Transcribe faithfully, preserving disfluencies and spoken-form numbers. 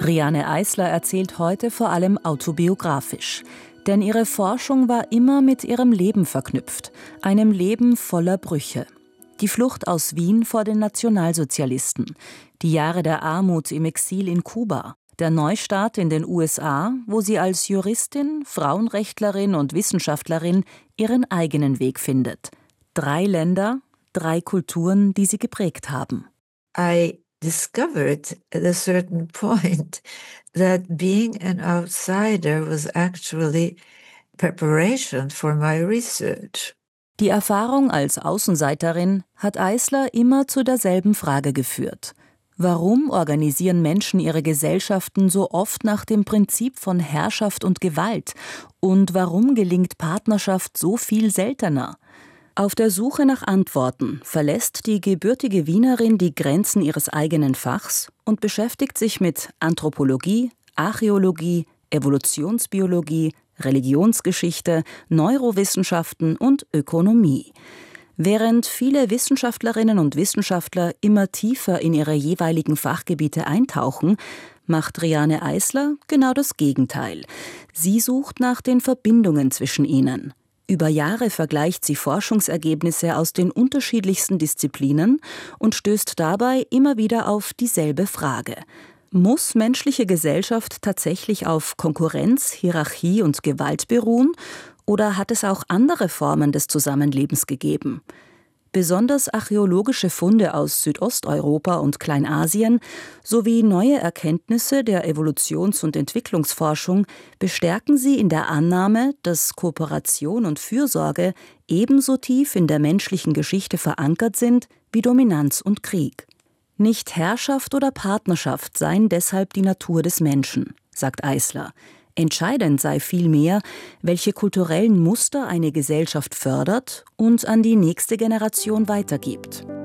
Riane Eisler erzählt heute vor allem autobiografisch. Denn ihre Forschung war immer mit ihrem Leben verknüpft, einem Leben voller Brüche. Die Flucht aus Wien vor den Nationalsozialisten, die Jahre der Armut im Exil in Kuba, der Neustart in den U S A, wo sie als Juristin, Frauenrechtlerin und Wissenschaftlerin ihren eigenen Weg findet. Drei Länder, drei Kulturen, die sie geprägt haben. I discovered at a certain point that being an outsider was actually preparation for my research. Die Erfahrung als Außenseiterin hat Eisler immer zu derselben Frage geführt. Warum organisieren Menschen ihre Gesellschaften so oft nach dem Prinzip von Herrschaft und Gewalt? Und warum gelingt Partnerschaft so viel seltener? Auf der Suche nach Antworten verlässt die gebürtige Wienerin die Grenzen ihres eigenen Fachs und beschäftigt sich mit Anthropologie, Archäologie, Evolutionsbiologie, Religionsgeschichte, Neurowissenschaften und Ökonomie. Während viele Wissenschaftlerinnen und Wissenschaftler immer tiefer in ihre jeweiligen Fachgebiete eintauchen, macht Riane Eisler genau das Gegenteil. Sie sucht nach den Verbindungen zwischen ihnen. Über Jahre vergleicht sie Forschungsergebnisse aus den unterschiedlichsten Disziplinen und stößt dabei immer wieder auf dieselbe Frage: Muss menschliche Gesellschaft tatsächlich auf Konkurrenz, Hierarchie und Gewalt beruhen, oder hat es auch andere Formen des Zusammenlebens gegeben? Besonders archäologische Funde aus Südosteuropa und Kleinasien sowie neue Erkenntnisse der Evolutions- und Entwicklungsforschung bestärken sie in der Annahme, dass Kooperation und Fürsorge ebenso tief in der menschlichen Geschichte verankert sind wie Dominanz und Krieg. Nicht Herrschaft oder Partnerschaft seien deshalb die Natur des Menschen, sagt Eisler. Entscheidend sei vielmehr, welche kulturellen Muster eine Gesellschaft fördert und an die nächste Generation weitergibt.